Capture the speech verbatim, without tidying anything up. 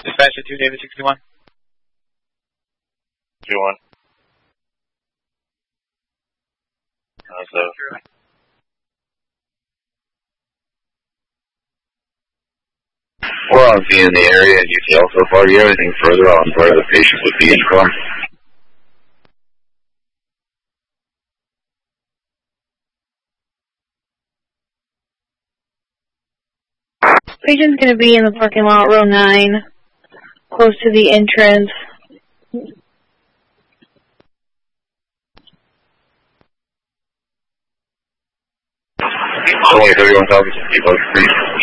Dispatch to two, David sixty-one. two one. How's that? We're on V in the area and U T L so far. Do you have anything further on where the patient would be in the car? Patient's going to be in the parking lot, row nine, close to the entrance. twenty thirty-one thousand,